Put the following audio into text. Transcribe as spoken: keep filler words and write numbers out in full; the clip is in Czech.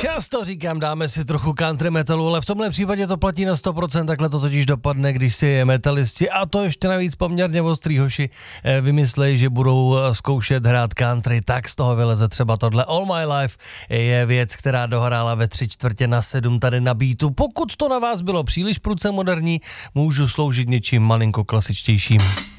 Často říkám, dáme si trochu country metalu, ale v tomhle případě to platí na sto procent, takhle to totiž dopadne, když si metalisti, a to ještě navíc poměrně ostrý hoši, vymyslejí, že budou zkoušet hrát country, tak z toho vyleze třeba tohle. All My Life je věc, která dohrála ve tři čtvrtě na sedm tady na beatu. Pokud to na vás bylo příliš prudce moderní, můžu sloužit něčím malinko klasičtějším.